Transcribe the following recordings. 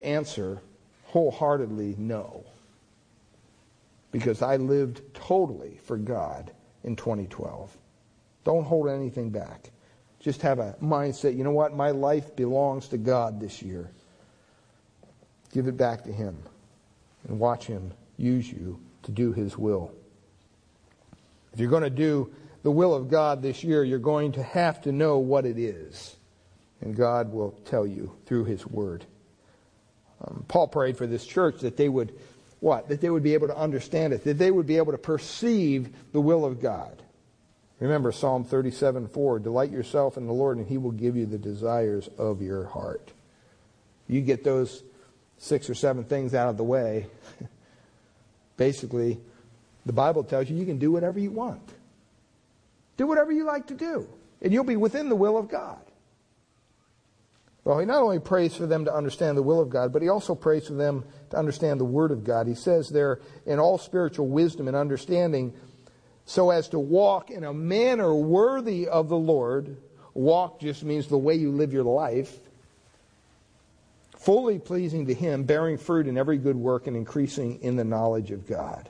answer wholeheartedly no. Because I lived totally for God in 2012. Don't hold anything back. Just have a mindset, you know what? My life belongs to God this year. Give it back to Him. And watch Him use you to do His will. If you're going to do the will of God this year, you're going to have to know what it is. And God will tell you through His Word. Paul prayed for this church that they would, what? That they would be able to understand it. That they would be able to perceive the will of God. Remember Psalm 37:4, delight yourself in the Lord and He will give you the desires of your heart. You get those 6 or 7 things out of the way. Basically, the Bible tells you can do whatever you want. Do whatever you like to do. And you'll be within the will of God. Well, he not only prays for them to understand the will of God, but he also prays for them to understand the Word of God. He says there, in all spiritual wisdom and understanding, so as to walk in a manner worthy of the Lord. Walk just means the way you live your life. Fully pleasing to Him, bearing fruit in every good work and increasing in the knowledge of God.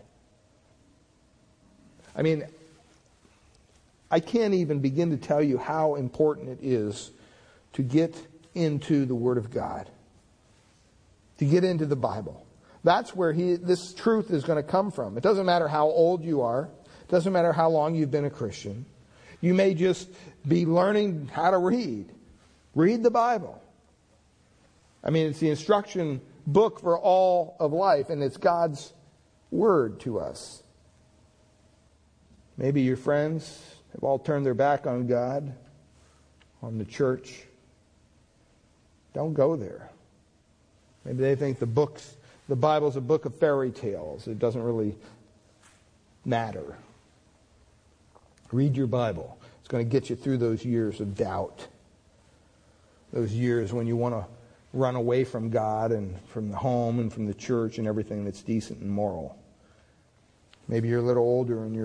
I mean, I can't even begin to tell you how important it is to get into the Word of God. To get into the Bible. That's where this truth is going to come from. It doesn't matter how old you are. It doesn't matter how long you've been a Christian. You may just be learning how to read. Read the Bible. I mean, it's the instruction book for all of life, and it's God's Word to us. Maybe your friends have all turned their back on God, on the church. Don't go there. Maybe they think the Bible's a book of fairy tales. It doesn't really matter. Read your Bible. It's going to get you through those years of doubt. Those years when you want to run away from God and from the home and from the church and everything that's decent and moral. Maybe you're a little older and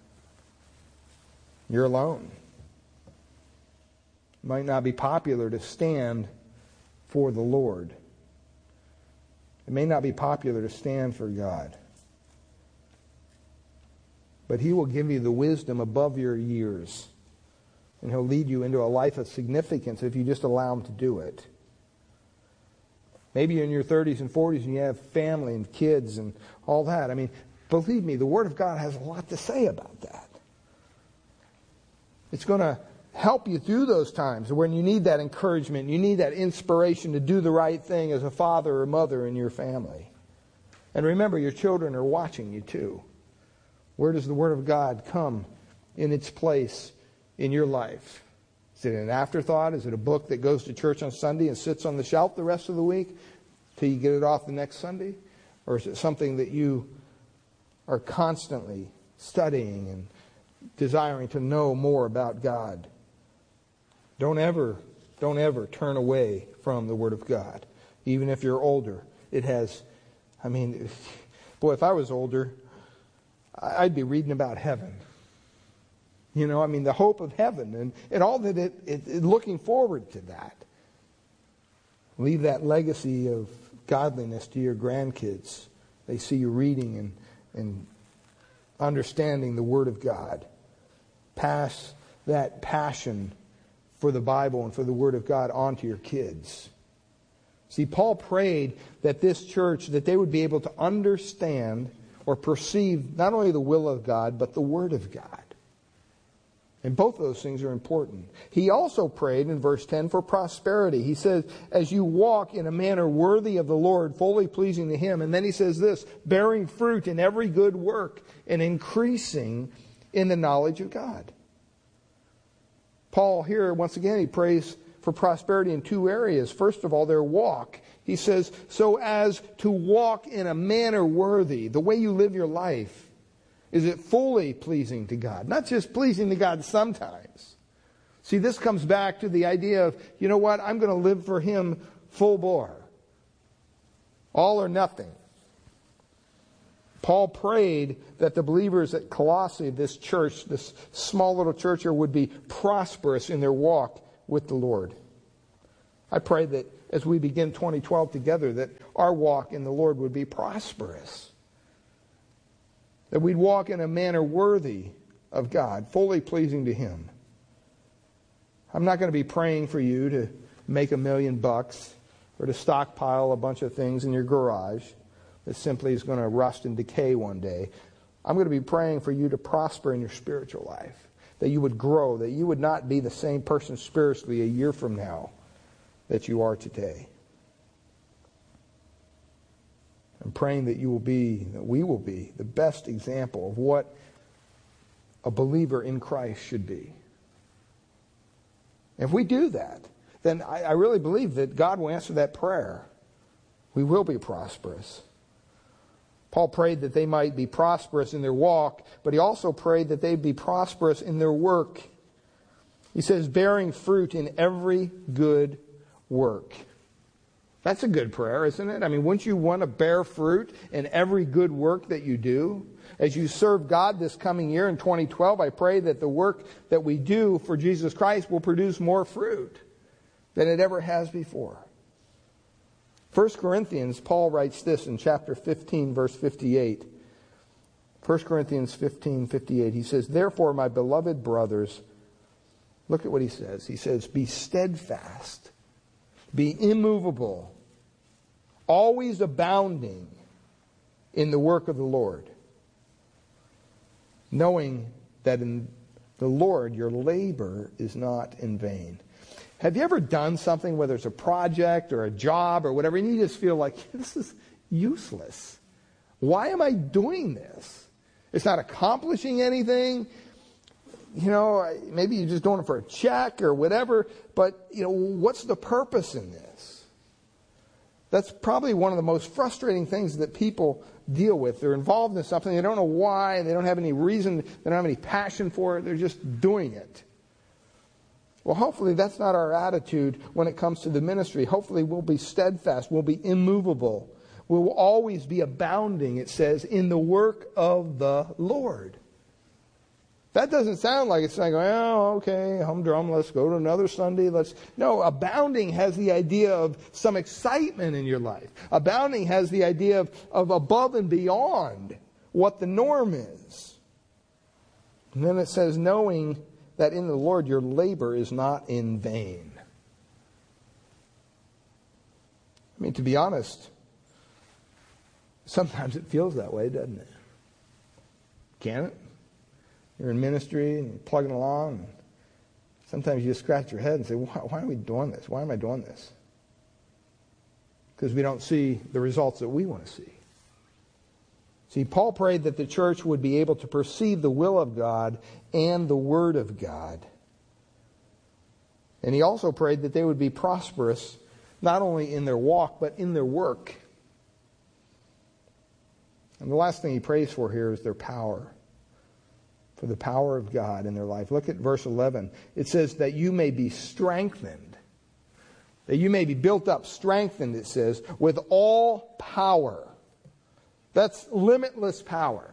you're alone. It might not be popular to stand for the Lord. It may not be popular to stand for God. But He will give you the wisdom above your years. And He'll lead you into a life of significance if you just allow Him to do it. Maybe you're in your 30s and 40s and you have family and kids and all that. I mean, believe me, the Word of God has a lot to say about that. It's going to help you through those times when you need that encouragement, you need that inspiration to do the right thing as a father or mother in your family. And remember, your children are watching you too. Where does the Word of God come in its place in your life? Is it an afterthought? Is it a book that goes to church on Sunday and sits on the shelf the rest of the week till you get it off the next Sunday? Or is it something that you are constantly studying and desiring to know more about God? Don't ever turn away from the Word of God. Even if you're older. It has, boy, if I was older, I'd be reading about heaven. The hope of heaven and all that it looking forward to that. Leave that legacy of godliness to your grandkids. They see you reading and understanding the Word of God. Pass that passion for the Bible and for the Word of God on to your kids. See, Paul prayed that this church, that they would be able to understand or perceive not only the will of God, but the Word of God. And both of those things are important. He also prayed in verse 10 for prosperity. He says, as you walk in a manner worthy of the Lord, fully pleasing to Him. And then he says this, bearing fruit in every good work and increasing in the knowledge of God. Paul here, once again, he prays for prosperity in 2 areas. First of all, their walk. He says, so as to walk in a manner worthy, the way you live your life. Is it fully pleasing to God? Not just pleasing to God sometimes. See, this comes back to the idea of, you know what, I'm going to live for Him full bore. All or nothing. Paul prayed that the believers at Colossae, this church, this small little church here, would be prosperous in their walk with the Lord. I pray that as we begin 2012 together, that our walk in the Lord would be prosperous. That we'd walk in a manner worthy of God, fully pleasing to Him. I'm not going to be praying for you to make $1 million or to stockpile a bunch of things in your garage that simply is going to rust and decay one day. I'm going to be praying for you to prosper in your spiritual life, that you would grow, that you would not be the same person spiritually a year from now that you are today. I'm praying that we will be the best example of what a believer in Christ should be. If we do that, then I really believe that God will answer that prayer. We will be prosperous. Paul prayed that they might be prosperous in their walk, but he also prayed that they'd be prosperous in their work. He says, bearing fruit in every good work. That's a good prayer, isn't it? I mean, wouldn't you want to bear fruit in every good work that you do? As you serve God this coming year in 2012, I pray that the work that we do for Jesus Christ will produce more fruit than it ever has before. 1 Corinthians, Paul writes this in chapter 15, verse 58. 1 Corinthians 15:58. He says, therefore, my beloved brothers, look at what he says. He says, be steadfast, be immovable, always abounding in the work of the Lord, knowing that in the Lord your labor is not in vain. Have you ever done something, whether it's a project or a job or whatever, and you just feel like, this is useless? Why am I doing this? It's not accomplishing anything. You know, maybe you're just doing it for a check or whatever, but, you know, what's the purpose in this? That's probably one of the most frustrating things that people deal with. They're involved in something, they don't know why, they don't have any reason, they don't have any passion for it, they're just doing it. Well, hopefully that's not our attitude when it comes to the ministry. Hopefully we'll be steadfast, we'll be immovable. We will always be abounding, it says, in the work of the Lord. That doesn't sound like it's like, oh, okay, humdrum, let's go to another Sunday. No, abounding has the idea of some excitement in your life. Abounding has the idea of above and beyond what the norm is. And then it says, knowing that in the Lord your labor is not in vain. I mean, to be honest, sometimes it feels that way, doesn't it? Can it? You're in ministry and you're plugging along. And sometimes you just scratch your head and say, why are we doing this? Why am I doing this? Because we don't see the results that we want to see. See, Paul prayed that the church would be able to perceive the will of God and the Word of God. And he also prayed that they would be prosperous, not only in their walk, but in their work. And the last thing he prays for here is their power. For the power of God in their life. Look at verse 11. It says that you may be strengthened. That you may be built up, strengthened, it says, with all power. That's limitless power.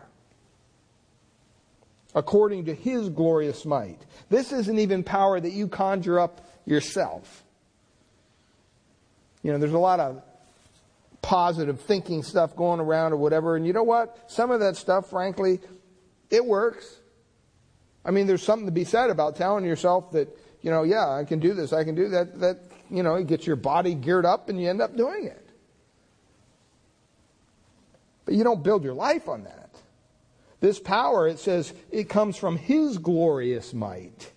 According to His glorious might. This isn't even power that you conjure up yourself. You know, there's a lot of positive thinking stuff going around or whatever. And you know what? Some of that stuff, frankly, it works. I mean, there's something to be said about telling yourself that, you know, yeah, I can do this, I can do that. That, you know, it gets your body geared up and you end up doing it. But you don't build your life on that. This power, it says, it comes from His glorious might.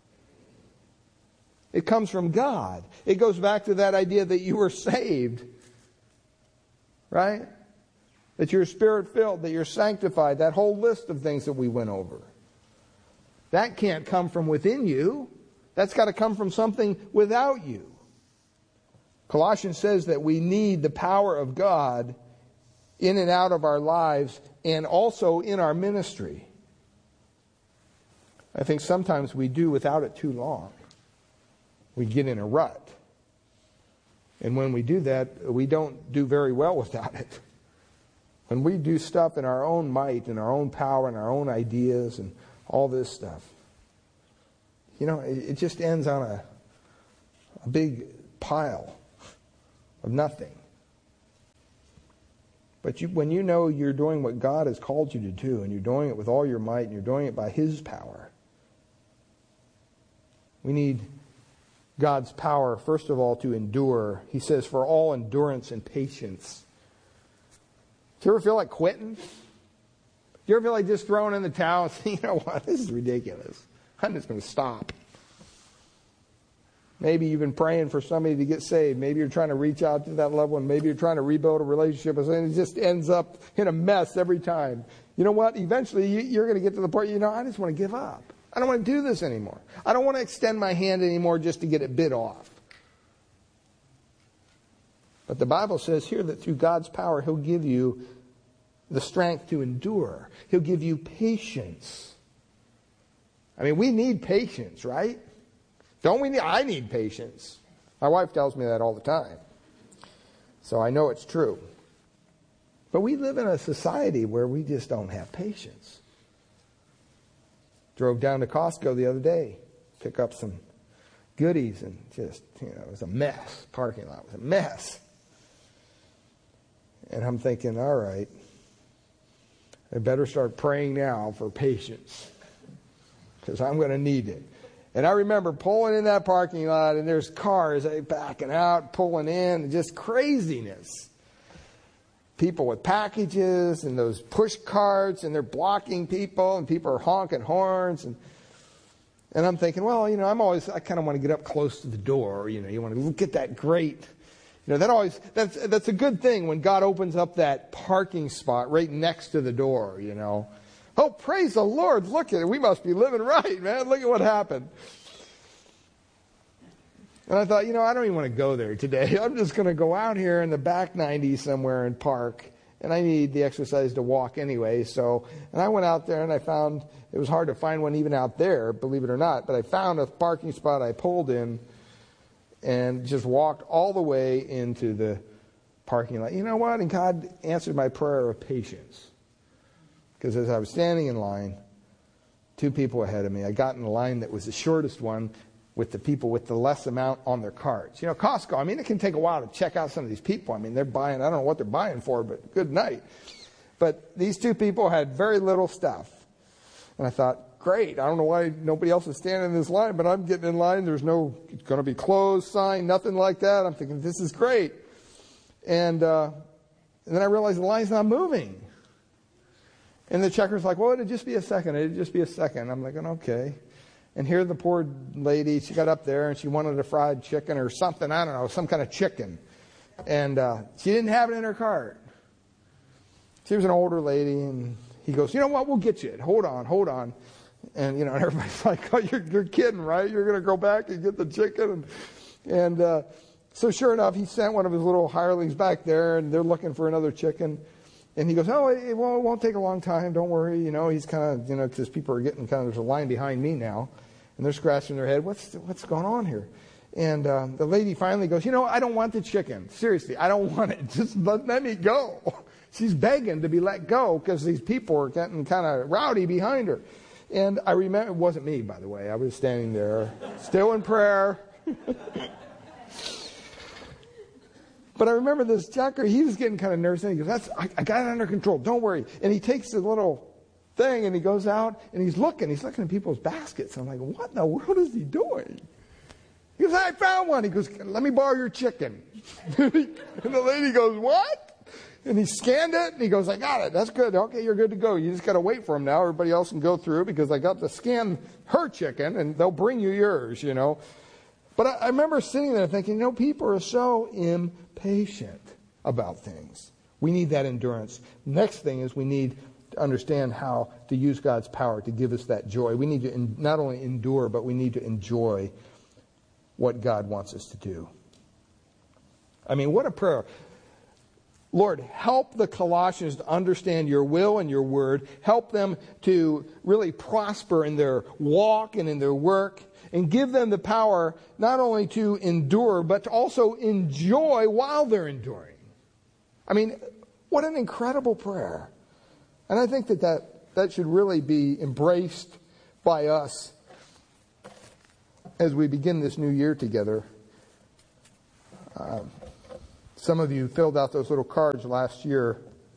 It comes from God. It goes back to that idea that you were saved. Right? That you're Spirit-filled, that you're sanctified, that whole list of things that we went over. That can't come from within you. That's got to come from something without you. Colossians says that we need the power of God in and out of our lives and also in our ministry. I think sometimes we do without it too long. We get in a rut. And when we do that, we don't do very well without it. When we do stuff in our own might and our own power and our own ideas and all this stuff, you know, it just ends on a big pile of nothing. But when you know you're doing what God has called you to do, and you're doing it with all your might, and you're doing it by His power, we need God's power, first of all, to endure. He says, for all endurance and patience. Do you ever feel like quitting? Do you ever feel like just throwing in the towel and saying, you know what, this is ridiculous. I'm just going to stop. Maybe you've been praying for somebody to get saved. Maybe you're trying to reach out to that loved one. Maybe you're trying to rebuild a relationship with someone. It just ends up in a mess every time. You know what? Eventually, you're going to get to the point, I just want to give up. I don't want to do this anymore. I don't want to extend my hand anymore just to get it bit off. But the Bible says here that through God's power, He'll give you the strength to endure. He'll give you patience. I mean, we need patience, right? Don't we? I need patience. My wife tells me that all the time. So I know it's true. But we live in a society where we just don't have patience. Drove down to Costco the other day, pick up some goodies, and just, it was a mess. Parking lot was a mess. And I'm thinking, all right, I better start praying now for patience, because I'm going to need it. And I remember pulling in that parking lot, and there's cars backing out, pulling in, just craziness. People with packages and those push carts, and they're blocking people, and people are honking horns. And I'm thinking, well, I kind of want to get up close to the door. You want to get that great. That's a good thing when God opens up that parking spot right next to the door, Oh, praise the Lord. Look at it. We must be living right, man. Look at what happened. And I thought, I don't even want to go there today. I'm just going to go out here in the back 90 somewhere and park. And I need the exercise to walk anyway. And I went out there and I found, it was hard to find one even out there, believe it or not. But I found a parking spot I pulled in and just walked all the way into the parking lot. You know what? And God answered my prayer of patience. Because as I was standing in line, two people ahead of me, I got in the line that was the shortest one with the people with the less amount on their cards. Costco, it can take a while to check out some of these people. They're buying, I don't know what they're buying for, but good night. But these two people had very little stuff. And I thought, great, I don't know why nobody else is standing in this line, but I'm getting in line. There's no, it's going to be closed sign, nothing like that. I'm thinking, this is great. And then I realized the line's not moving. And the checker's like, well, it'd just be a second. I'm like, okay. And here the poor lady, she got up there and she wanted a fried chicken or something. I don't know, some kind of chicken. And she didn't have it in her cart. She was an older lady, and he goes, you know what, we'll get you it. Hold on. And, everybody's like, oh, you're kidding, right? You're going to go back and get the chicken? And so sure enough, he sent one of his little hirelings back there, and they're looking for another chicken. And he goes, oh, it won't take a long time. Don't worry. He's kind of, because people are getting there's a line behind me now. And they're scratching their head. What's going on here? And the lady finally goes, I don't want the chicken. Seriously, I don't want it. Just let me go. She's begging to be let go because these people are getting kind of rowdy behind her. And I remember, it wasn't me, by the way. I was standing there, still in prayer. But I remember this checker, he was getting kind of nervous, and he goes, I got it under control, don't worry. And he takes the little thing, and he goes out, and he's looking at people's baskets. I'm like, what in the world is he doing? He goes, I found one. He goes, let me borrow your chicken. And the lady goes, what? And he scanned it, and he goes, I got it. That's good. Okay, you're good to go. You just got to wait for him now. Everybody else can go through because I got to scan her chicken, and they'll bring you yours, But I remember sitting there thinking, people are so impatient about things. We need that endurance. Next thing is we need to understand how to use God's power to give us that joy. We need to not only endure, but we need to enjoy what God wants us to do. What a prayer. Lord, help the Colossians to understand your will and your word. Help them to really prosper in their walk and in their work. And give them the power not only to endure, but to also enjoy while they're enduring. What an incredible prayer. And I think that should really be embraced by us as we begin this new year together. Some of you filled out those little cards last year,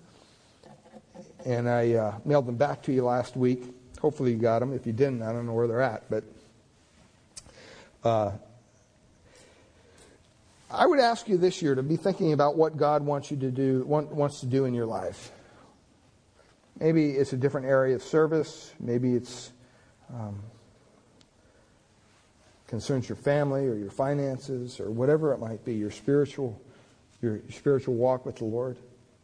and I mailed them back to you last week. Hopefully you got them. If you didn't, I don't know where they're at. But I would ask you this year to be thinking about what God wants to do in your life. Maybe it's a different area of service. Maybe it's concerns your family or your finances or whatever it might be, your spiritual walk with the Lord.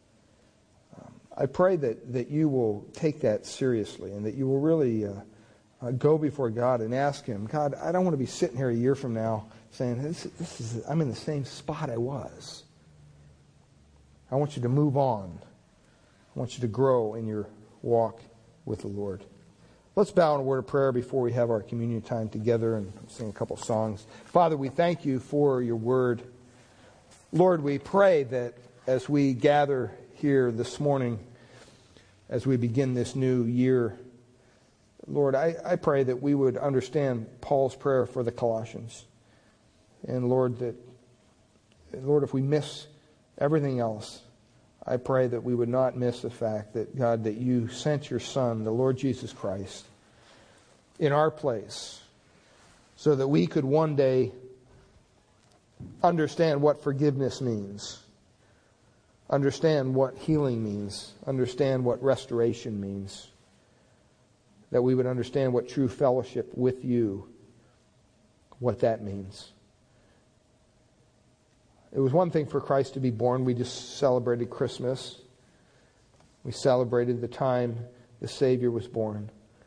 I pray that you will take that seriously and that you will really go before God and ask Him, God, I don't want to be sitting here a year from now saying, I'm in the same spot I was. I want you to move on. I want you to grow in your walk with the Lord. Let's bow in a word of prayer before we have our communion time together and sing a couple songs. Father, we thank you for your word. Lord, we pray that as we gather here this morning, as we begin this new year, Lord, I pray that we would understand Paul's prayer for the Colossians. And Lord, if we miss everything else, I pray that we would not miss the fact that, God, that you sent your Son, the Lord Jesus Christ, in our place so that we could one day understand what forgiveness means, understand what healing means, understand what restoration means, that we would understand what true fellowship with you, what that means. It was one thing for Christ to be born. We just celebrated Christmas. We celebrated the time the Savior was born.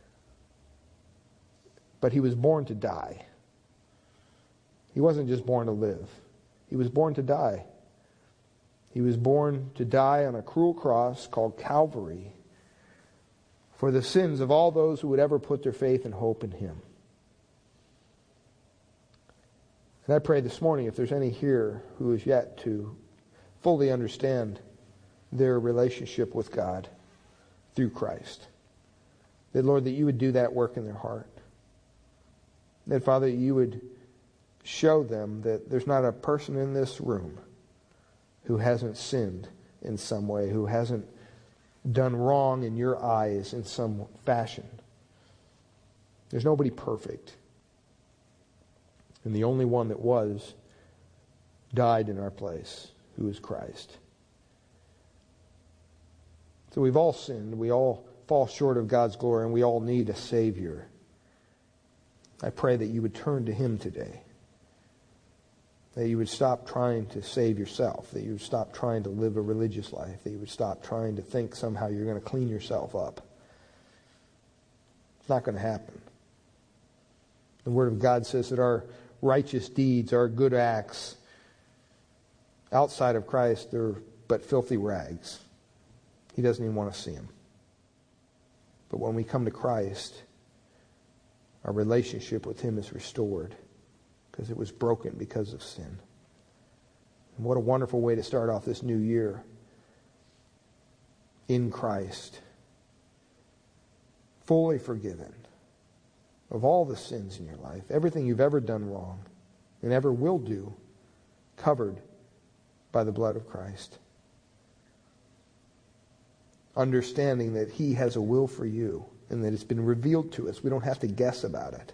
But He was born to die. He wasn't just born to live. He was born to die. He was born to die on a cruel cross called Calvary for the sins of all those who would ever put their faith and hope in Him. And I pray this morning, if there's any here who is yet to fully understand their relationship with God through Christ, that, Lord, that you would do that work in their heart. That, Father, you would show them that there's not a person in this room who hasn't sinned in some way, who hasn't done wrong in your eyes in some fashion. There's nobody perfect. And the only one that was died in our place, who is Christ. So we've all sinned. We all fall short of God's glory, and we all need a Savior. I pray that you would turn to Him today. That you would stop trying to save yourself. That you would stop trying to live a religious life. That you would stop trying to think somehow you're going to clean yourself up. It's not going to happen. The Word of God says that our righteous deeds, our good acts, outside of Christ, they're but filthy rags. He doesn't even want to see them. But when we come to Christ, our relationship with Him is restored because it was broken because of sin. And what a wonderful way to start off this new year. In Christ, fully forgiven of all the sins in your life, everything you've ever done wrong and ever will do, covered by the blood of Christ. Understanding that He has a will for you and that it's been revealed to us. We don't have to guess about it.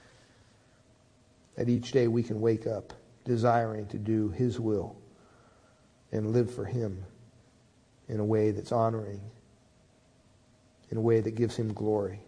That each day we can wake up desiring to do His will and live for Him in a way that's honoring, in a way that gives Him glory.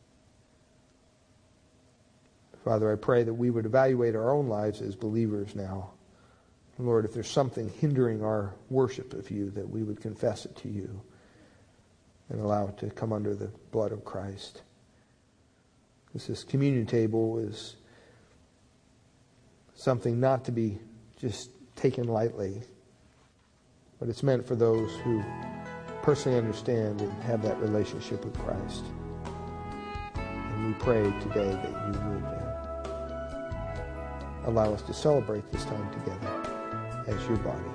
Father, I pray that we would evaluate our own lives as believers now. Lord, if there's something hindering our worship of you, that we would confess it to you and allow it to come under the blood of Christ. This communion table is something not to be just taken lightly, but it's meant for those who personally understand and have that relationship with Christ. And we pray today that you would allow us to celebrate this time together as your body.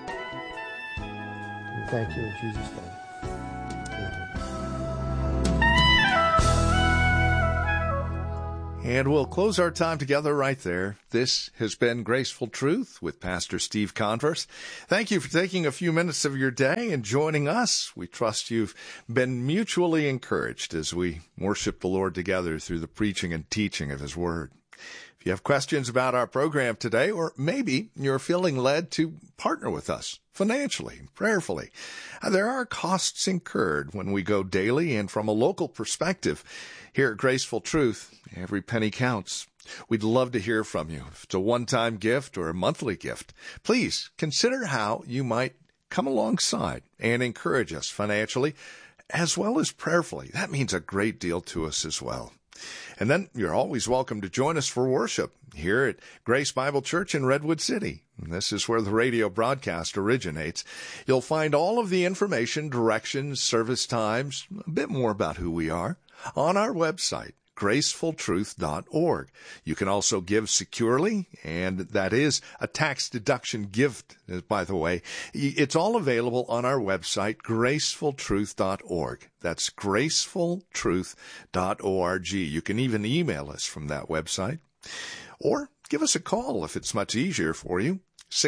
We thank you in Jesus' name. Amen. And we'll close our time together right there. This has been Graceful Truth with Pastor Steve Converse. Thank you for taking a few minutes of your day and joining us. We trust you've been mutually encouraged as we worship the Lord together through the preaching and teaching of His Word. If you have questions about our program today, or maybe you're feeling led to partner with us financially, prayerfully, there are costs incurred when we go daily, and from a local perspective, here at Graceful Truth, every penny counts. We'd love to hear from you. If it's a one-time gift or a monthly gift, please consider how you might come alongside and encourage us financially as well as prayerfully. That means a great deal to us as well. And then you're always welcome to join us for worship here at Grace Bible Church in Redwood City. This is where the radio broadcast originates. You'll find all of the information, directions, service times, a bit more about who we are on our website, gracefultruth.org. You can also give securely, and that is a tax deduction gift, by the way. It's all available on our website, gracefultruth.org. That's gracefultruth.org. You can even email us from that website, or give us a call if it's much easier for you.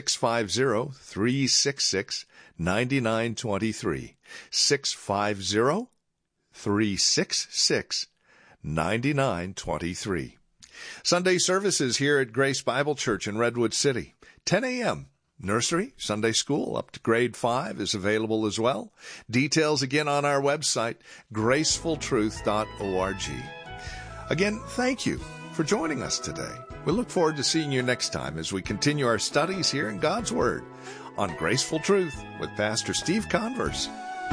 650-366-9923. 650-366-9923. Sunday services here at Grace Bible Church in Redwood City, 10 a.m. Nursery, Sunday school up to grade 5 is available as well. Details again on our website, gracefultruth.org. Again, thank you for joining us today. We look forward to seeing you next time as we continue our studies here in God's Word on Graceful Truth with Pastor Steve Converse.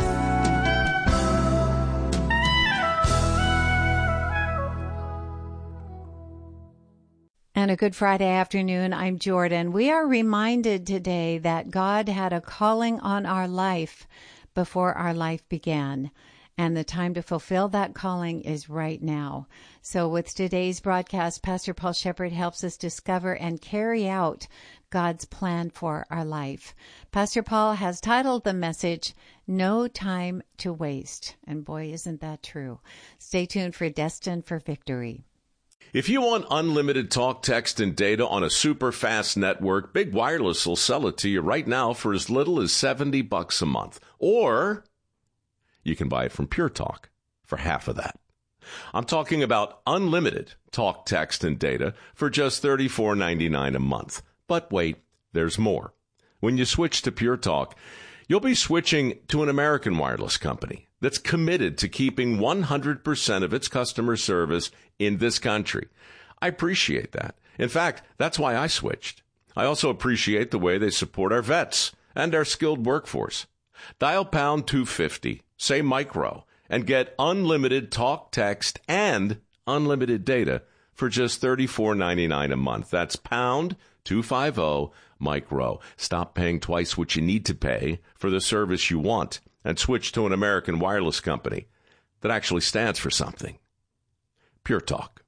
And a good Friday afternoon. I'm Jordan. We are reminded today that God had a calling on our life before our life began. And the time to fulfill that calling is right now. So with today's broadcast, Pastor Paul Shepherd helps us discover and carry out God's plan for our life. Pastor Paul has titled the message, No Time to Waste. And boy, isn't that true. Stay tuned for Destined for Victory. If you want unlimited talk, text, and data on a super fast network, Big Wireless will sell it to you right now for as little as $70 a month. Or you can buy it from Pure Talk for half of that. I'm talking about unlimited talk, text, and data for just $34.99 a month. But wait, there's more. When you switch to Pure Talk, you'll be switching to an American wireless company that's committed to keeping 100% of its customer service in this country. I appreciate that. In fact, that's why I switched. I also appreciate the way they support our vets and our skilled workforce. Dial pound 250, say micro, and get unlimited talk, text, and unlimited data for just $34.99 a month. That's pound 250 micro. Stop paying twice what you need to pay for the service you want and switch to an American wireless company that actually stands for something. Pure Talk.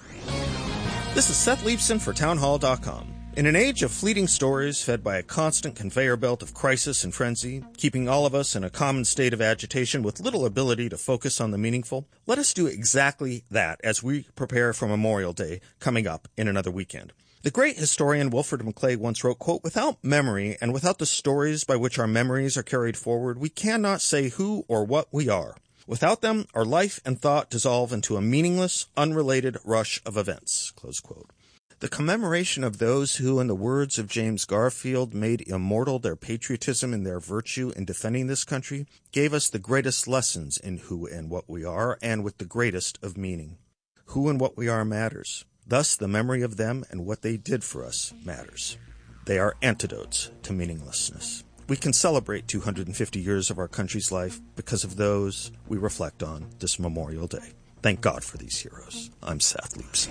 This is Seth Leibson for townhall.com. In an age of fleeting stories fed by a constant conveyor belt of crisis and frenzy, keeping all of us in a common state of agitation with little ability to focus on the meaningful, let us do exactly that as we prepare for Memorial Day coming up in another weekend. The great historian Wilfred McClay once wrote, quote, "Without memory and without the stories by which our memories are carried forward, we cannot say who or what we are. Without them, our life and thought dissolve into a meaningless, unrelated rush of events," close quote. The commemoration of those who, in the words of James Garfield, made immortal their patriotism and their virtue in defending this country, gave us the greatest lessons in who and what we are, and with the greatest of meaning. Who and what we are matters. Thus, the memory of them and what they did for us matters. They are antidotes to meaninglessness. We can celebrate 250 years of our country's life because of those we reflect on this Memorial Day. Thank God for these heroes. I'm Seth Leibson.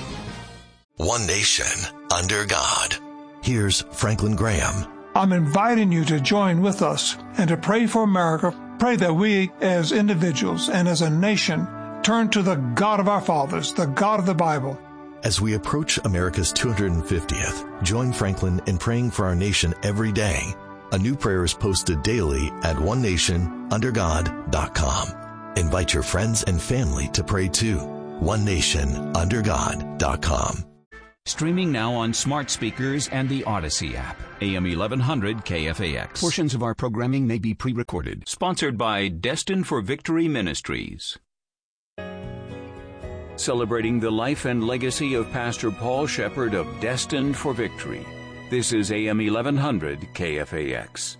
One nation, under God. Here's Franklin Graham. I'm inviting you to join with us and to pray for America. Pray that we, as individuals and as a nation, turn to the God of our fathers, the God of the Bible. As we approach America's 250th, join Franklin in praying for our nation every day. A new prayer is posted daily at onenationundergod.com. Invite your friends and family to pray too. onenationundergod.com. AMI1100KFAX.com. Streaming now on smart speakers and the Odyssey app. AM 1100 KFAX. Portions of our programming may be pre-recorded. Sponsored by Destined for Victory Ministries. Celebrating the life and legacy of Pastor Paul Shepherd of Destined for Victory. This is AM 1100 KFAX.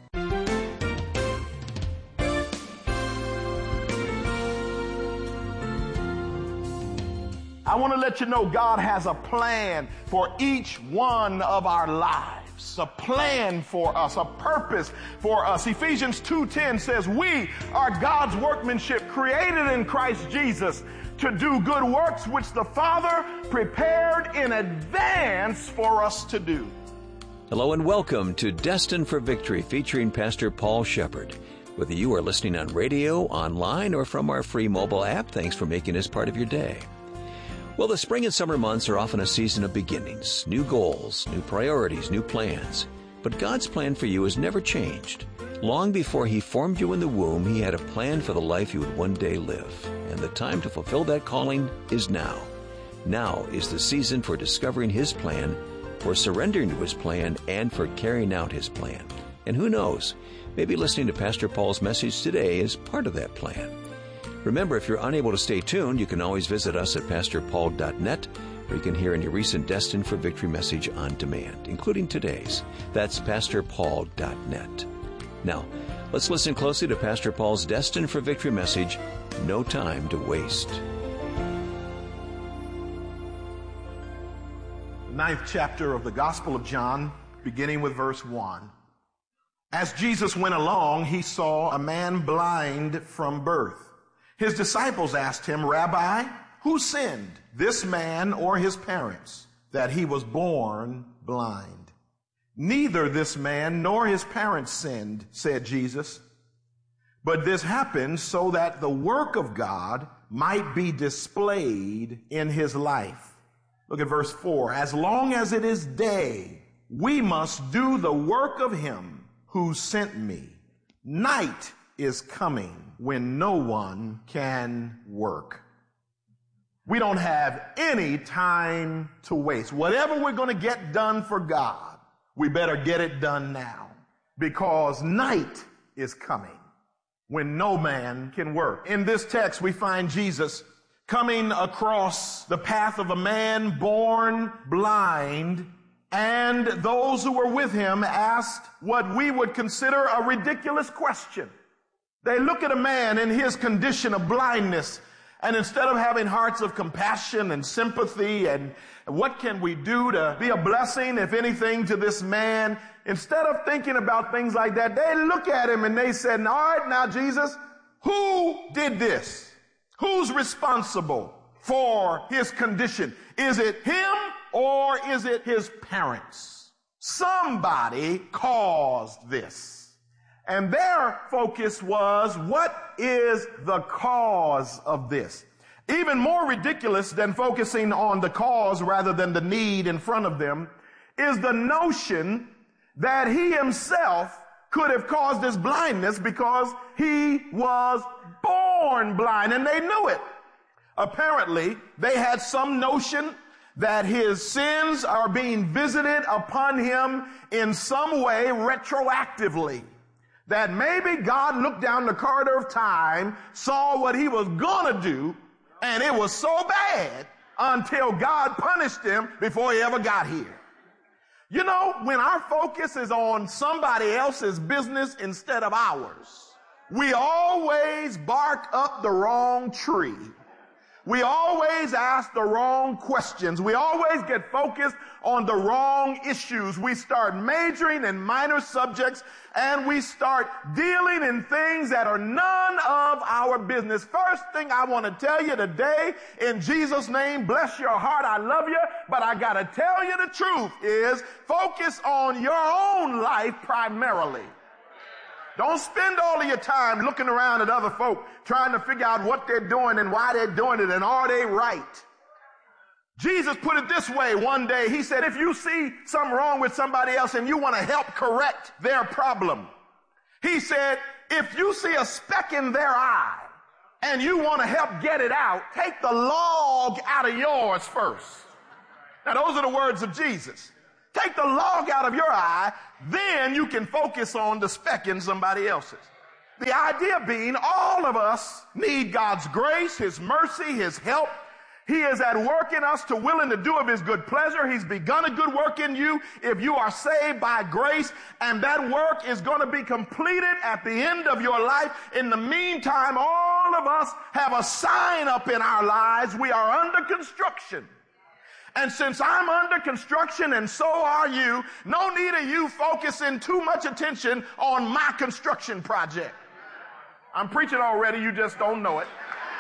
I want to let you know God has a plan for each one of our lives, a plan for us, a purpose for us. Ephesians 2:10 says, we are God's workmanship created in Christ Jesus to do good works which the Father prepared in advance for us to do. Hello and welcome to Destined for Victory featuring Pastor Paul Shepherd. Whether you are listening on radio, online, or from our free mobile app, thanks for making us part of your day. Well, the spring and summer months are often a season of beginnings, new goals, new priorities, new plans. But God's plan for you has never changed. Long before He formed you in the womb, He had a plan for the life you would one day live. And the time to fulfill that calling is now. Now is the season for discovering His plan, for surrendering to His plan, and for carrying out His plan. And who knows, maybe listening to Pastor Paul's message today is part of that plan. Remember, if you're unable to stay tuned, you can always visit us at pastorpaul.net, where you can hear any recent Destined for Victory message on demand, including today's. That's pastorpaul.net. Now, let's listen closely to Pastor Paul's Destined for Victory message, No Time to Waste. 9th chapter of the Gospel of John, beginning with verse 1. As Jesus went along, He saw a man blind from birth. His disciples asked Him, Rabbi, who sinned, this man or his parents, that he was born blind? Neither this man nor his parents sinned, said Jesus. But this happened so that the work of God might be displayed in his life. Look at verse 4. As long as it is day, we must do the work of Him who sent me. Night is coming when no one can work. We don't have any time to waste. Whatever we're going to get done for God, we better get it done now, because night is coming when no man can work. In this text, we find Jesus coming across the path of a man born blind, and those who were with him asked what we would consider a ridiculous question. They look at a man in his condition of blindness, and instead of having hearts of compassion and sympathy and what can we do to be a blessing, if anything, to this man, instead of thinking about things like that, they look at him and they said, all right, now Jesus, who did this? Who's responsible for his condition? Is it him or is it his parents? Somebody caused this. And their focus was, what is the cause of this? Even more ridiculous than focusing on the cause rather than the need in front of them is the notion that he himself could have caused his blindness because he was born blind, and they knew it. Apparently, they had some notion that his sins are being visited upon him in some way retroactively. That maybe God looked down the corridor of time, saw what he was gonna do, and it was so bad until God punished him before he ever got here. You know, when our focus is on somebody else's business instead of ours, we always bark up the wrong tree. We always ask the wrong questions. We always get focused on the wrong issues. We start majoring in minor subjects, and we start dealing in things that are none of our business. First thing I want to tell you today, in Jesus' name, bless your heart, I love you, but I got to tell you the truth is focus on your own life primarily. Don't spend all of your time looking around at other folk, trying to figure out what they're doing and why they're doing it and are they right. Jesus put it this way one day. He said, if you see something wrong with somebody else and you want to help correct their problem, he said, if you see a speck in their eye and you want to help get it out, take the log out of yours first. Now, those are the words of Jesus. Take the log out of your eye, then you can focus on the speck in somebody else's. The idea being all of us need God's grace, His mercy, His help. He is at work in us to willing to do of His good pleasure. He's begun a good work in you if you are saved by grace, and that work is going to be completed at the end of your life. In the meantime, all of us have a sign up in our lives. We are under construction. And since I'm under construction and so are you, no need of you focusing too much attention on my construction project. I'm preaching already, you just don't know it.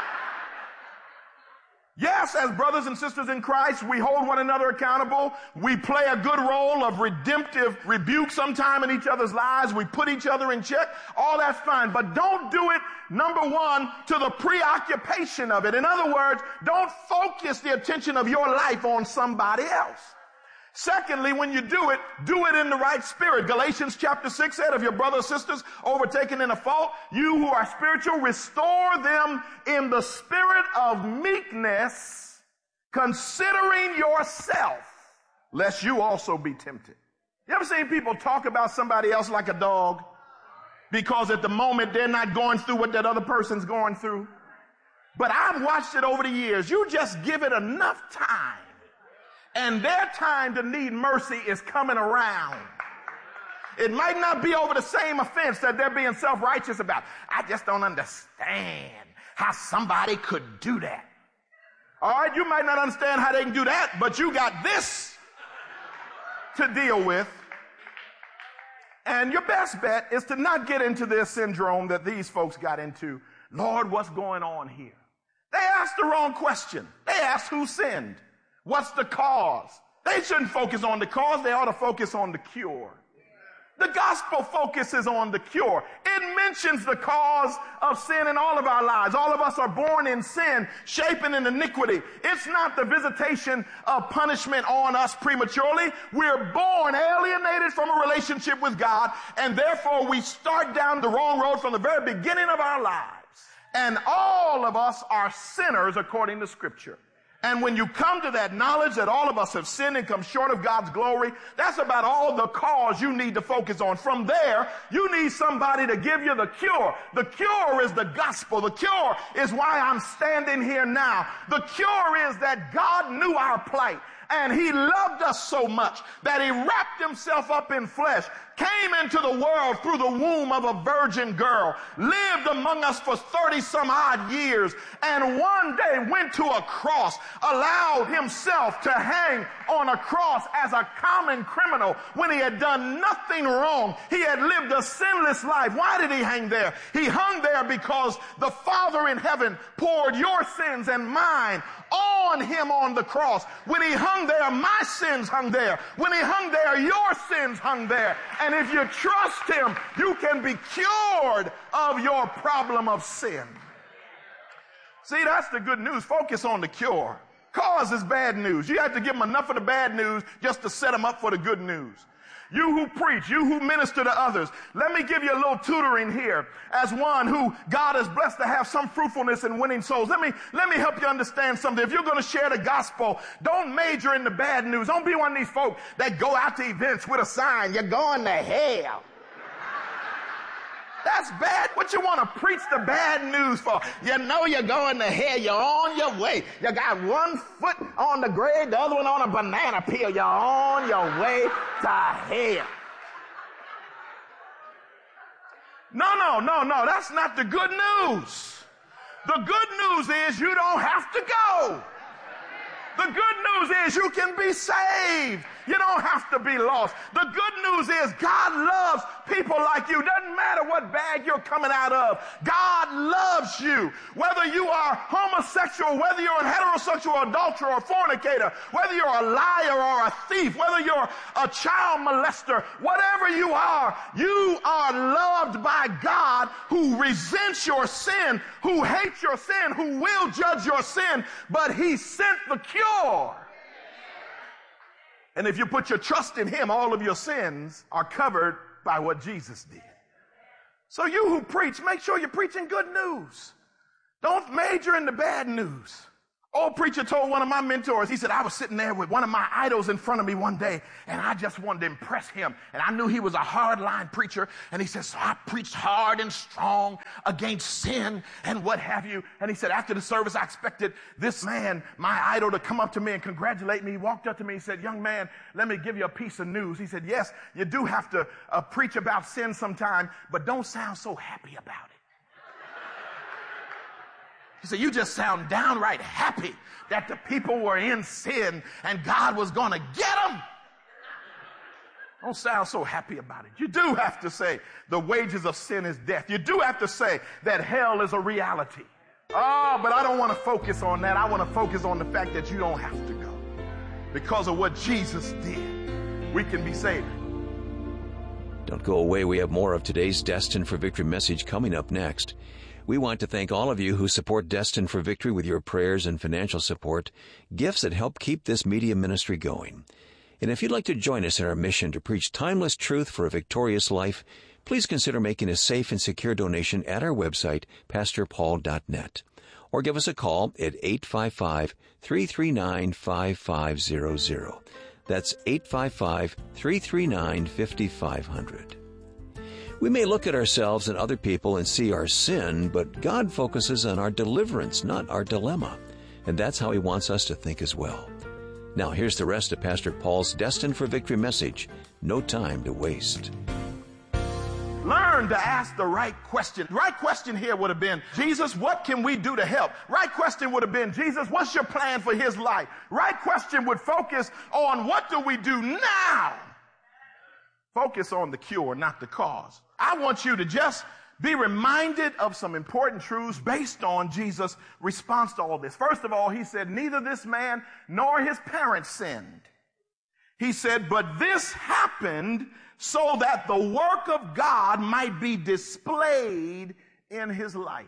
Yes, as brothers and sisters in Christ, we hold one another accountable. We play a good role of redemptive rebuke sometime in each other's lives. We put each other in check. All that's fine. But don't do it, number one, to the preoccupation of it. In other words, don't focus the attention of your life on somebody else. Secondly, when you do it in the right spirit. Galatians chapter 6 said, if your brothers or sisters overtaken in a fault, you who are spiritual, restore them in the spirit of meekness, considering yourself, lest you also be tempted. You ever seen people talk about somebody else like a dog? Because at the moment they're not going through what that other person's going through. But I've watched it over the years. You just give it enough time, and their time to need mercy is coming around. It might not be over the same offense that they're being self-righteous about. I just don't understand how somebody could do that. All right, you might not understand how they can do that, but you got this to deal with. And your best bet is to not get into this syndrome that these folks got into. Lord, what's going on here? They asked the wrong question. They asked who sinned. What's the cause? They shouldn't focus on the cause. They ought to focus on the cure. The gospel focuses on the cure. It mentions the cause of sin in all of our lives. All of us are born in sin, shapen in iniquity. It's not the visitation of punishment on us prematurely. We're born alienated from a relationship with God, and therefore we start down the wrong road from the very beginning of our lives. And all of us are sinners according to Scripture. And when you come to that knowledge that all of us have sinned and come short of God's glory, that's about all the cause you need to focus on. From there, you need somebody to give you the cure. The cure is the gospel. The cure is why I'm standing here now. The cure is that God knew our plight, and He loved us so much that He wrapped Himself up in flesh, came into the world through the womb of a virgin girl, lived among us for 30-some odd years, and one day went to a cross, allowed Himself to hang on a cross as a common criminal when He had done nothing wrong. He had lived a sinless life. Why did He hang there? He hung there because the Father in heaven poured your sins and mine on Him on the cross. When He hung there, my sins hung there. When He hung there, your sins hung there. And if you trust Him, you can be cured of your problem of sin. See, that's the good news. Focus on the cure. Cause is bad news. You have to give them enough of the bad news just to set them up for the good news. You who preach, you who minister to others, let me give you a little tutoring here as one who God has blessed to have some fruitfulness in winning souls. Let me help you understand something. If you're going to share the gospel, don't major in the bad news. Don't be one of these folk that go out to events with a sign, you're going to hell. That's bad. What you want to preach the bad news for? You know you're going to hell. You're on your way. You got one foot on the grave, the other one on a banana peel. You're on your way to hell. No. That's not the good news. The good news is you don't have to go. The good news is you can be saved. You don't have to be lost. The good news is God loves people like you. Doesn't matter what bag you're coming out of. God loves you. Whether you are homosexual, whether you're a heterosexual adulterer or fornicator, whether you're a liar or a thief, whether you're a child molester, whatever you are loved by God, who resents your sin, who hates your sin, who will judge your sin, but He sent the cure. And if you put your trust in Him, all of your sins are covered by what Jesus did. So you who preach, make sure you're preaching good news. Don't major in the bad news. Old preacher told one of my mentors, he said, I was sitting there with one of my idols in front of me one day, and I just wanted to impress him. And I knew he was a hard-line preacher. And he said, so I preached hard and strong against sin and what have you. And he said, after the service, I expected this man, my idol, to come up to me and congratulate me. He walked up to me and said, young man, let me give you a piece of news. He said, yes, you do have to preach about sin sometime, but don't sound so happy about it. He said, you just sound downright happy that the people were in sin and God was going to get them. Don't sound so happy about it. You do have to say the wages of sin is death. You do have to say that hell is a reality. Oh, but I don't want to focus on that. I want to focus on the fact that you don't have to go. Because of what Jesus did, we can be saved. Don't go away. We have more of today's Destined for Victory message coming up next. We want to thank all of you who support Destined for Victory with your prayers and financial support, gifts that help keep this media ministry going. And if you'd like to join us in our mission to preach timeless truth for a victorious life, please consider making a safe and secure donation at our website, pastorpaul.net. Or give us a call at 855-339-5500. That's 855-339-5500. We may look at ourselves and other people and see our sin, but God focuses on our deliverance, not our dilemma. And that's how He wants us to think as well. Now, here's the rest of Pastor Paul's Destined for Victory message. No time to waste. Learn to ask the right question. The right question here would have been, Jesus, what can we do to help? Right question would have been, Jesus, what's your plan for his life? Right question would focus on what do we do now? Focus on the cure, not the cause. I want you to just be reminded of some important truths based on Jesus' response to all this. First of all, he said, neither this man nor his parents sinned. He said, but this happened so that the work of God might be displayed in his life.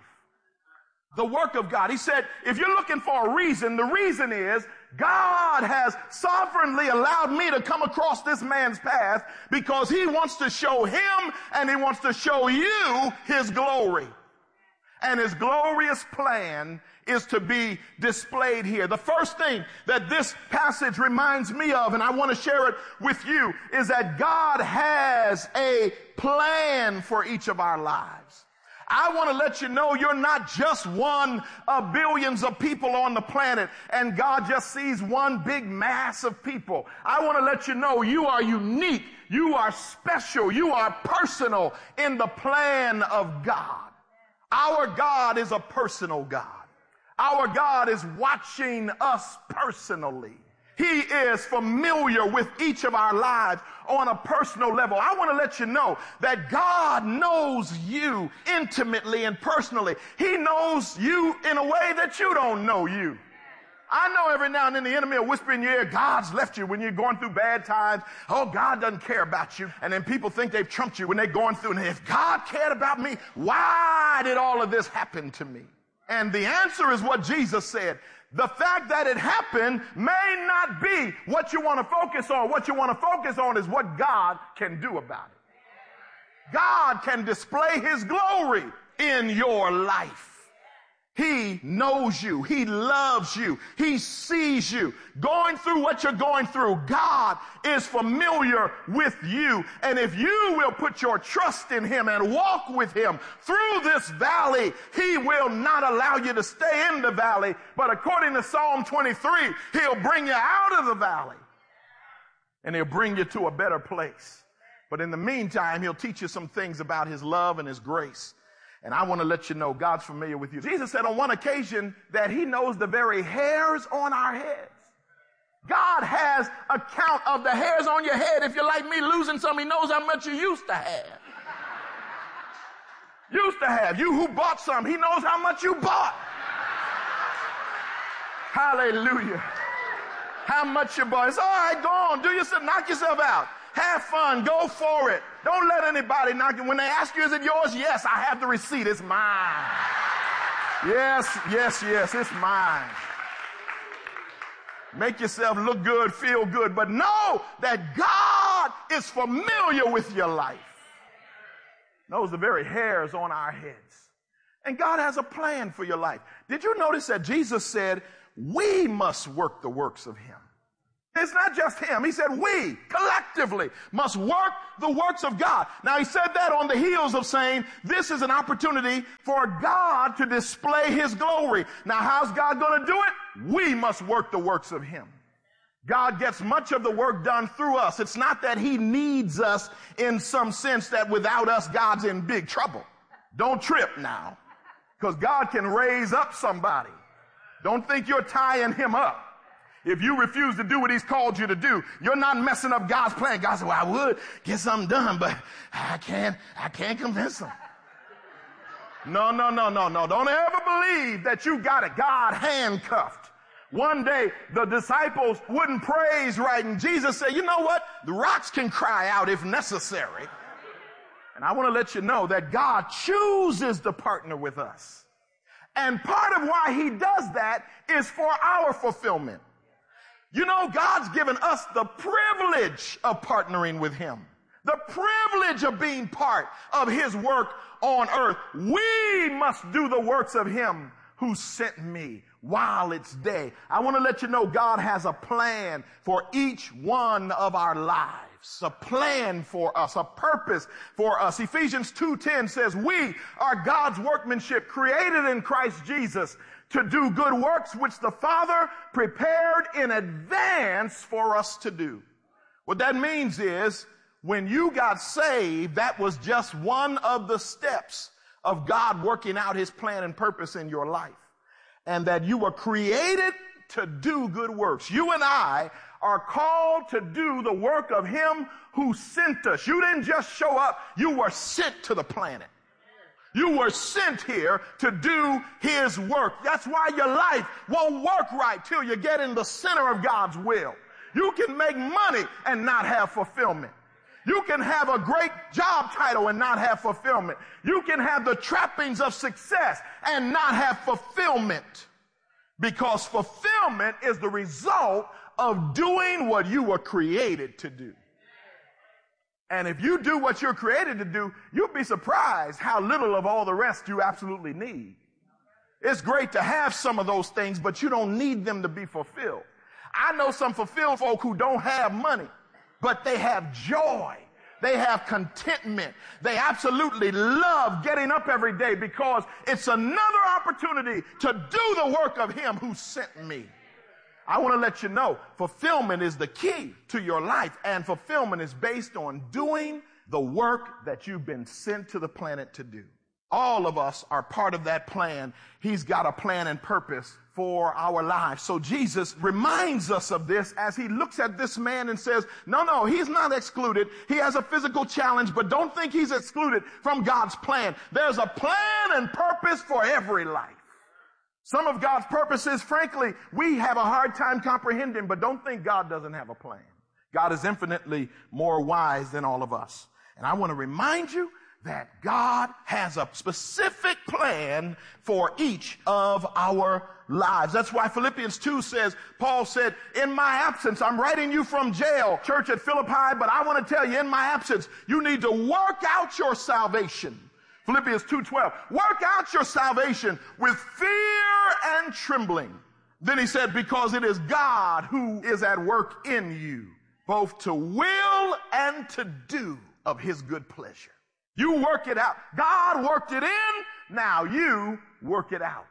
The work of God. He said, if you're looking for a reason, the reason is God has sovereignly allowed me to come across this man's path because he wants to show him and he wants to show you his glory. And his glorious plan is to be displayed here. The first thing that this passage reminds me of, and I want to share it with you, is that God has a plan for each of our lives. I want to let you know you're not just one of billions of people on the planet and God just sees one big mass of people. I want to let you know you are unique, you are special, you are personal in the plan of God. Our God is a personal God. Our God is watching us personally. He is familiar with each of our lives on a personal level. I want to let you know that God knows you intimately and personally. He knows you in a way that you don't know you. I know every now and then the enemy will whisper in your ear, God's left you when you're going through bad times. Oh, God doesn't care about you. And then people think they've trumped you when they're going through. And if God cared about me, why did all of this happen to me? And the answer is what Jesus said. The fact that it happened may not be what you want to focus on. What you want to focus on is what God can do about it. God can display his glory in your life. He knows you. He loves you. He sees you. Going through what you're going through, God is familiar with you. And if you will put your trust in him and walk with him through this valley, he will not allow you to stay in the valley. But according to Psalm 23, he'll bring you out of the valley. And he'll bring you to a better place. But in the meantime, he'll teach you some things about his love and his grace. And I want to let you know God's familiar with you. Jesus said on one occasion that he knows the very hairs on our heads. God has a count of the hairs on your head. If you're like me, losing some, he knows how much you used to have. You who bought some, he knows how much you bought. Hallelujah. How much you bought. It's all right, go on. Do yourself, knock yourself out. Have fun. Go for it. Don't let anybody knock you. When they ask you, is it yours? Yes, I have the receipt. It's mine. Yes, it's mine. Make yourself look good, feel good, but know that God is familiar with your life. Knows the very hairs on our heads. And God has a plan for your life. Did you notice that Jesus said, we must work the works of him? It's not just him. He said we collectively must work the works of God. Now he said that on the heels of saying this is an opportunity for God to display his glory. Now how's God going to do it? We must work the works of him. God gets much of the work done through us. It's not that he needs us in some sense that without us God's in big trouble. Don't trip now, because God can raise up somebody. Don't think you're tying him up. If you refuse to do what he's called you to do, you're not messing up God's plan. God said, well, I would get something done, but I can't convince them. No. Don't ever believe that you got it. God handcuffed. One day, the disciples wouldn't praise right, and Jesus said, you know what? The rocks can cry out if necessary. And I want to let you know that God chooses to partner with us. And part of why he does that is for our fulfillment. You know, God's given us the privilege of partnering with him, the privilege of being part of his work on earth. We must do the works of him who sent me while it's day. I want to let you know God has a plan for each one of our lives, a plan for us, a purpose for us. Ephesians 2:10 says, we are God's workmanship created in Christ Jesus to do good works which the Father prepared in advance for us to do. What that means is when you got saved, that was just one of the steps of God working out his plan and purpose in your life. And that you were created to do good works. You and I are called to do the work of him who sent us. You didn't just show up, you were sent to the planet. You were sent here to do his work. That's why your life won't work right till you get in the center of God's will. You can make money and not have fulfillment. You can have a great job title and not have fulfillment. You can have the trappings of success and not have fulfillment. Because fulfillment is the result of doing what you were created to do. And if you do what you're created to do, you'll be surprised how little of all the rest you absolutely need. It's great to have some of those things, but you don't need them to be fulfilled. I know some fulfilled folk who don't have money, but they have joy. They have contentment. They absolutely love getting up every day because it's another opportunity to do the work of him who sent me. I want to let you know, fulfillment is the key to your life, and fulfillment is based on doing the work that you've been sent to the planet to do. All of us are part of that plan. He's got a plan and purpose for our lives. So Jesus reminds us of this as he looks at this man and says, no, he's not excluded. He has a physical challenge, but don't think he's excluded from God's plan. There's a plan and purpose for every life. Some of God's purposes, frankly, we have a hard time comprehending, but don't think God doesn't have a plan. God is infinitely more wise than all of us. And I want to remind you that God has a specific plan for each of our lives. That's why Philippians 2 says, Paul said, in my absence, I'm writing you from jail, church at Philippi, but I want to tell you, in my absence, you need to work out your salvation. Philippians 2:12, work out your salvation with fear and trembling. Then he said, because it is God who is at work in you, both to will and to do of his good pleasure. You work it out. God worked it in, now you work it out.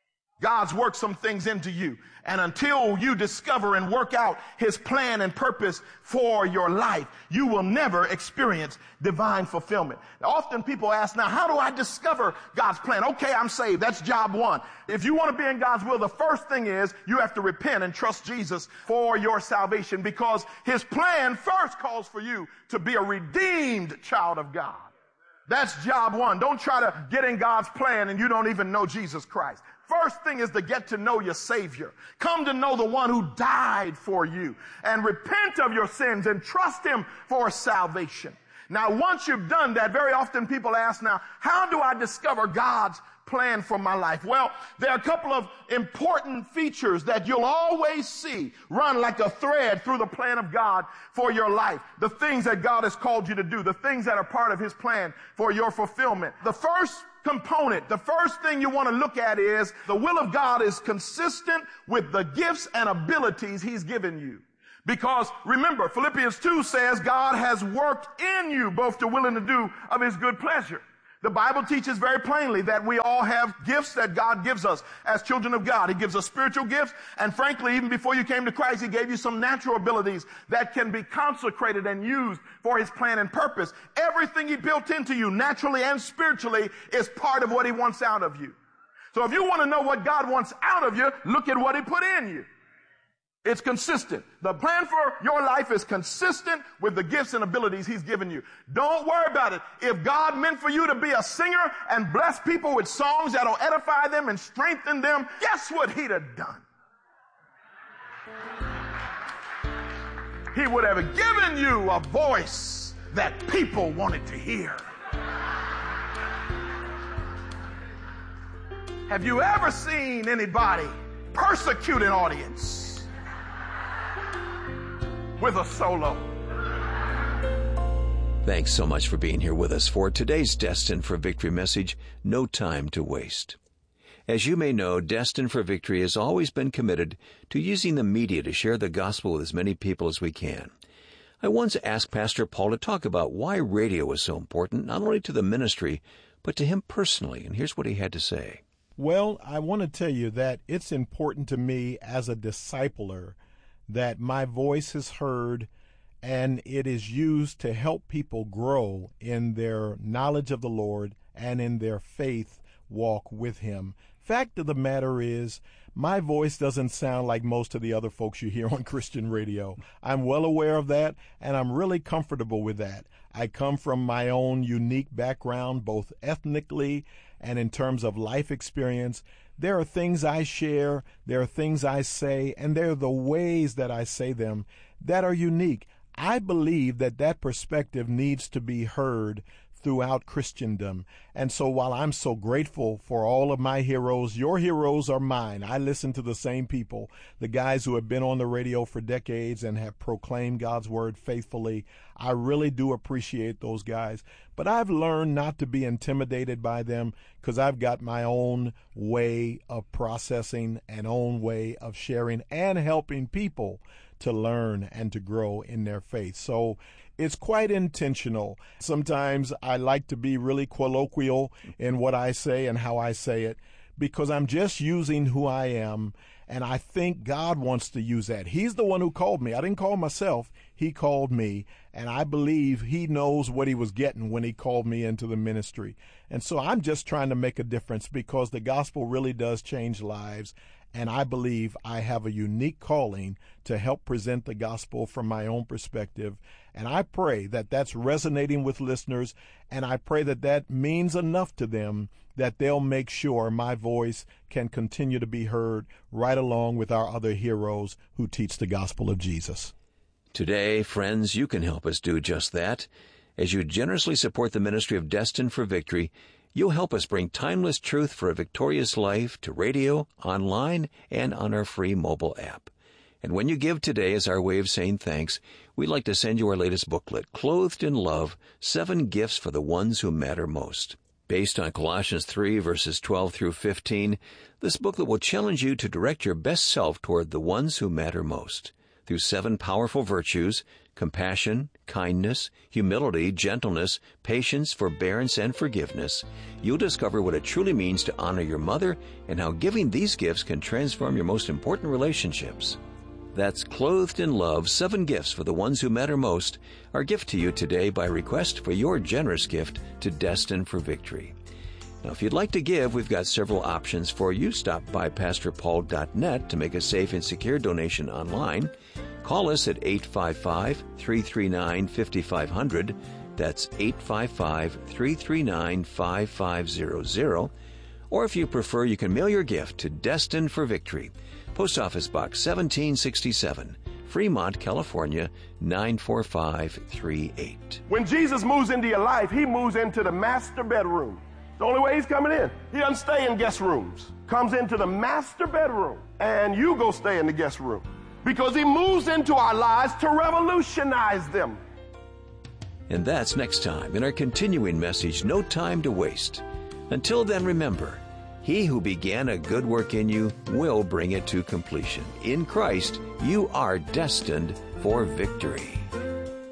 God's worked some things into you. And until you discover and work out his plan and purpose for your life, you will never experience divine fulfillment. Now, often people ask, now, how do I discover God's plan? Okay, I'm saved. That's job one. If you want to be in God's will, the first thing is you have to repent and trust Jesus for your salvation, because his plan first calls for you to be a redeemed child of God. That's job one. Don't try to get in God's plan and you don't even know Jesus Christ. First thing is to get to know your Savior. Come to know the one who died for you, and repent of your sins and trust him for salvation. Now, once you've done that, very often people ask, now, how do I discover God's plan for my life? Well, there are a couple of important features that you'll always see run like a thread through the plan of God for your life. The things that God has called you to do, the things that are part of his plan for your fulfillment. The first component, the first thing you want to look at is the will of God is consistent with the gifts and abilities he's given you. Because remember, Philippians 2 says God has worked in you both to will and to do of his good pleasure. The Bible teaches very plainly that we all have gifts that God gives us as children of God. He gives us spiritual gifts, and frankly, even before you came to Christ, he gave you some natural abilities that can be consecrated and used for his plan and purpose. Everything he built into you, naturally and spiritually, is part of what he wants out of you. So if you want to know what God wants out of you, look at what he put in you. It's consistent. The plan for your life is consistent with the gifts and abilities he's given you. Don't worry about it. If God meant for you to be a singer and bless people with songs that'll edify them and strengthen them, guess what he'd have done? He would have given you a voice that people wanted to hear. Have you ever seen anybody persecute an audience with a solo? Thanks so much for being here with us for today's Destined for Victory message, No Time to Waste. As you may know, Destined for Victory has always been committed to using the media to share the gospel with as many people as we can. I once asked Pastor Paul to talk about why radio is so important, not only to the ministry, but to him personally, and here's what he had to say. Well, I want to tell you that it's important to me as a discipler that my voice is heard and it is used to help people grow in their knowledge of the Lord and in their faith walk with him. Fact of the matter is, my voice doesn't sound like most of the other folks you hear on Christian radio. I'm well aware of that, and I'm really comfortable with that. I come from my own unique background, both ethnically and in terms of life experience. There are things I share, there are things I say, and there are the ways that I say them that are unique. I believe that that perspective needs to be heard throughout Christendom. And so while I'm so grateful for all of my heroes, your heroes are mine. I listen to the same people, the guys who have been on the radio for decades and have proclaimed God's word faithfully. I really do appreciate those guys. But I've learned not to be intimidated by them because I've got my own way of processing and own way of sharing and helping people to learn and to grow in their faith. So it's quite intentional. Sometimes I like to be really colloquial in what I say and how I say it because I'm just using who I am, and I think God wants to use that. He's the one who called me. I didn't call myself. He called me, and I believe he knows what he was getting when he called me into the ministry. And so I'm just trying to make a difference because the gospel really does change lives. And I believe I have a unique calling to help present the gospel from my own perspective. And I pray that that's resonating with listeners, and I pray that that means enough to them that they'll make sure my voice can continue to be heard right along with our other heroes who teach the gospel of Jesus. Today, friends, you can help us do just that. As you generously support the ministry of Destined for Victory, you'll help us bring timeless truth for a victorious life to radio, online, and on our free mobile app. And when you give today as our way of saying thanks, we'd like to send you our latest booklet, Clothed in Love, 7 Gifts for the Ones Who Matter Most. Based on Colossians 3, verses 12 through 15, this booklet will challenge you to direct your best self toward the ones who matter most. Through 7 powerful virtues, compassion, kindness, humility, gentleness, patience, forbearance, and forgiveness, you'll discover what it truly means to honor your mother and how giving these gifts can transform your most important relationships. That's Clothed in Love, 7 Gifts for the Ones Who Matter Most, our gift to you today by request for your generous gift to Destined for Victory. Now, if you'd like to give, we've got several options for you. Stop by PastorPaul.net to make a safe and secure donation online. Call us at 855-339-5500. That's 855-339-5500. Or if you prefer, you can mail your gift to Destined for Victory, Post Office Box 1767, Fremont, California, 94538. When Jesus moves into your life, he moves into the master bedroom. The only way he's coming in. He doesn't stay in guest rooms. Comes into the master bedroom, and you go stay in the guest room. Because he moves into our lives to revolutionize them. And that's next time in our continuing message, No Time to Waste. Until then, remember, He who began a good work in you will bring it to completion. In Christ, you are destined for victory.